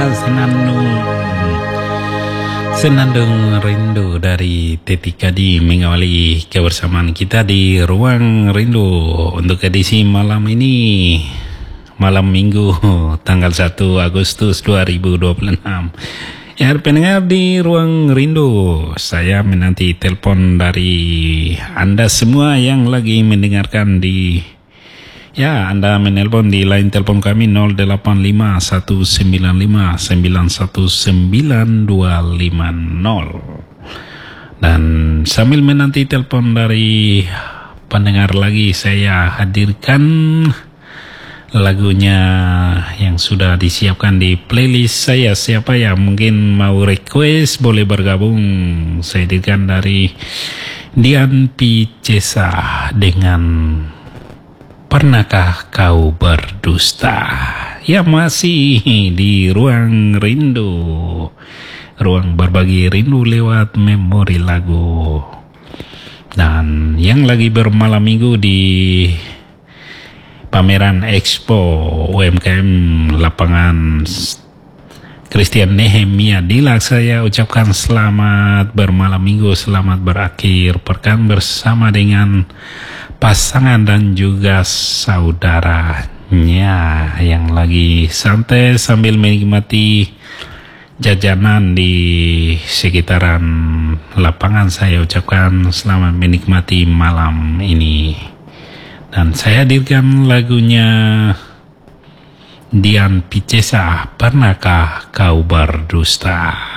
Senandung rindu dari Tetika di mengawali kebersamaan kita di Ruang Rindu untuk edisi malam ini, malam Minggu tanggal 1 Agustus 2026. Ya, pendengar di Ruang Rindu, saya menanti telepon dari Anda semua yang lagi mendengarkan di... Ya, Anda menelpon di line telepon kami 0851951920. Dan sambil menanti telepon dari pendengar lagi, saya hadirkan lagunya yang sudah disiapkan di playlist saya. Siapa yang mungkin mau request boleh bergabung. Saya hadirkan dari Dian Picesa dengan Pernahkah Kau Berdusta? Ya, masih di Ruang Rindu, ruang berbagi rindu lewat memori lagu. Dan yang lagi bermalam minggu di pameran Expo UMKM Lapangan Christian Nehemia Dilak, saya ucapkan selamat bermalam minggu, selamat berakhir pekan bersama dengan pasangan dan juga saudaranya yang lagi santai sambil menikmati jajanan di sekitaran lapangan. Saya ucapkan selamat menikmati malam ini. Dan saya hadirkan lagunya Dian Picesa, Pernahkah Kau Berdusta?